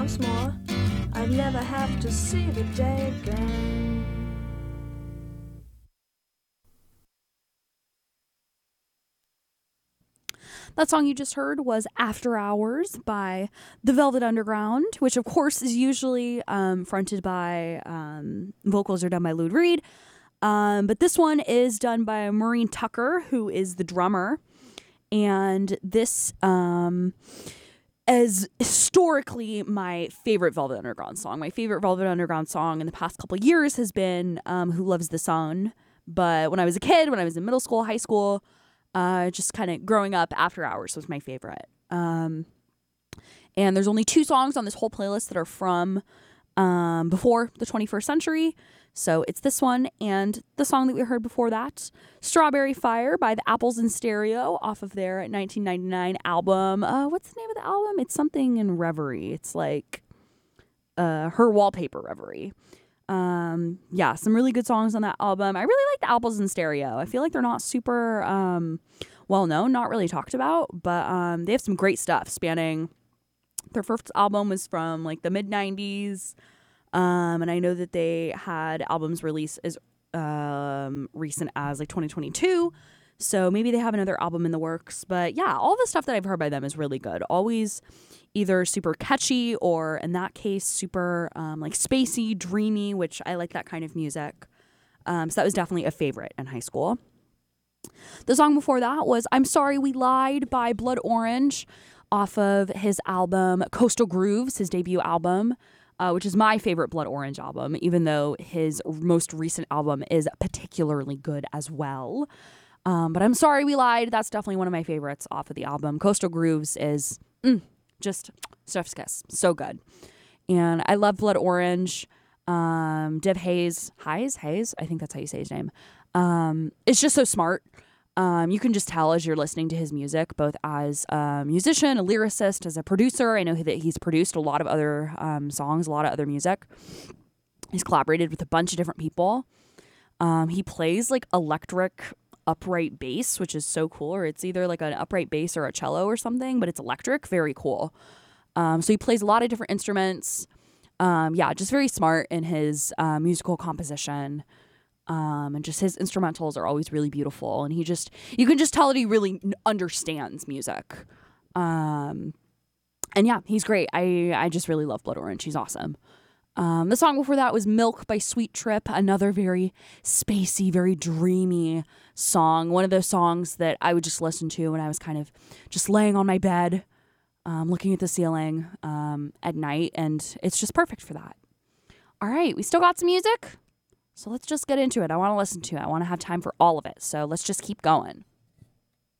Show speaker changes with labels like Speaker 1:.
Speaker 1: once more, I'd never have to see the day again.
Speaker 2: That song you just heard was After Hours by The Velvet Underground, which of course is usually fronted by, vocals are done by Lou Reed. But this one is done by Maureen Tucker, who is the drummer. And this is historically my favorite Velvet Underground song. My favorite Velvet Underground song in the past couple years has been Who Loves the Sun. But when I was a kid, when I was in middle school, high school, just kind of growing up, After Hours was my favorite. And there's only 2 songs on this whole playlist that are from before the 21st century. So it's this one and the song that we heard before that, Strawberry Fire by the Apples in Stereo off of their 1999 album. What's the name of the album? It's something in Reverie. It's like Her Wallpaper Reverie. Yeah, some really good songs on that album. I really like the Apples in Stereo. I feel like they're not super well known, not really talked about, but they have some great stuff spanning. Their first album was from like the mid 90s. And I know that they had albums released as recent as like 2022. So maybe they have another album in the works. But yeah, all the stuff that I've heard by them is really good. Always either super catchy or in that case, super like spacey, dreamy, which I like that kind of music. So that was definitely a favorite in high school. The song before that was I'm Sorry We Lied by Blood Orange off of his album Coastal Grooves, his debut album. Which is my favorite Blood Orange album, even though his most recent album is particularly good as well. But I'm Sorry We Lied. That's definitely one of my favorites off of the album. Coastal Grooves is just stuff's kiss. So good. And I love Blood Orange. Div Hayes, I think that's how you say his name. It's just so smart. You can just tell as you're listening to his music, both as a musician, a lyricist, as a producer. I know that he's produced a lot of other songs, a lot of other music. He's collaborated with a bunch of different people. He plays like electric upright bass, which is so cool. Or it's either like an upright bass or a cello or something, but it's electric. Very cool. So he plays a lot of different instruments. Yeah, just very smart in his musical composition. And just his instrumentals are always really beautiful. And you can just tell that he really understands music. And yeah, he's great. I just really love Blood Orange. He's awesome. The song before that was Milk by Sweet Trip, another very spacey, very dreamy song. One of those songs that I would just listen to when I was kind of just laying on my bed, looking at the ceiling at night. And it's just perfect for that. All right, we still got some music. So let's just get into it. I want to listen to it. I want to have time for all of it. So let's just keep going.